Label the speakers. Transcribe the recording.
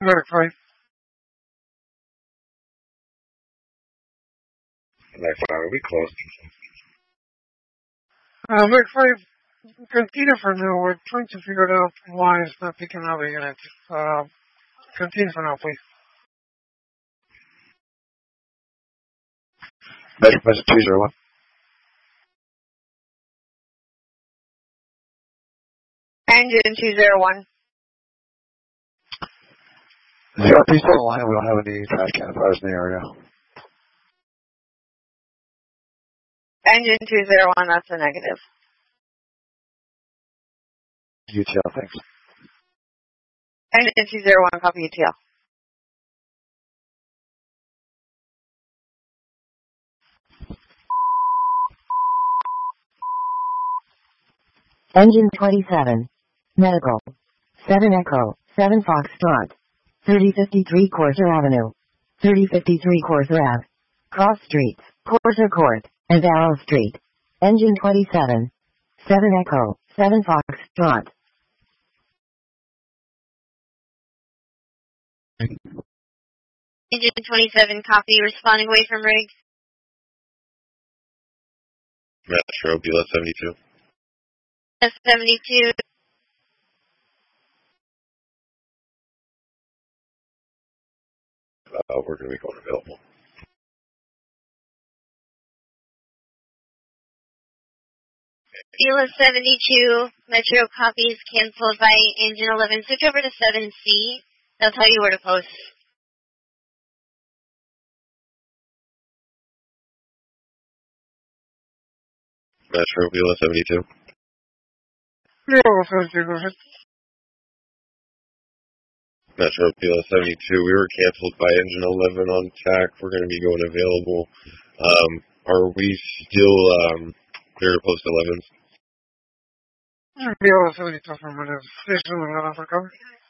Speaker 1: Medic 5.
Speaker 2: Medic 5, we closed.
Speaker 1: Medic 5, continue for now. We're trying to figure out why it's not picking up the unit. Continue for now, please.
Speaker 2: Medic 201.
Speaker 3: Engine 201.
Speaker 2: ZRP still online. We don't have any trash can fires in the area.
Speaker 3: Engine 201, that's a negative.
Speaker 2: UTL, thanks.
Speaker 3: Engine 201, copy UTL.
Speaker 4: Engine 27. Medical. 7 Echo, 7 Foxtrot. 3053 Corsair Avenue. 3053 Corsair Ave. Cross Streets, Corsair Court, and Arrow Street. Engine 27. 7 Echo, 7 Foxtrot.
Speaker 3: Engine 27, copy, responding away from Riggs.
Speaker 2: Metro, BLS 72.
Speaker 3: S72.
Speaker 2: We're going to be going available.
Speaker 3: BLS 72, Metro copies canceled by Engine 11. Switch over to 7C. They'll tell you where to post.
Speaker 2: Metro, BLS 72.
Speaker 1: BLS 72, go ahead.
Speaker 2: Metro, BLS 72. We were canceled by Engine 11 on TAC. We're going to be going available. Are we still clear to post 11s?
Speaker 1: BLS 72 for a minute. Station 11 for cover.